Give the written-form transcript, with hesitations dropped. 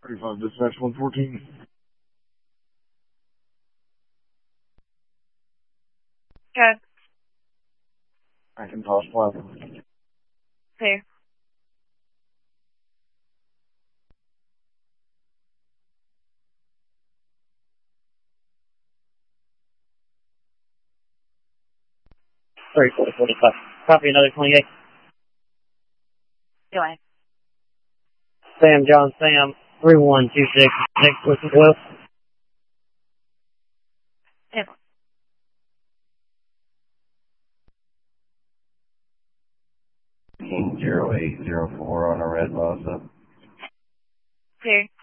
35 dispatch 114. Good. Macintosh Plaza. Clear. Sorry, 4045. Copy another 28. Go ahead. Sam, John, Sam, 3126, next listen, Will. Yes. 0804 on a red Mazda. Clear.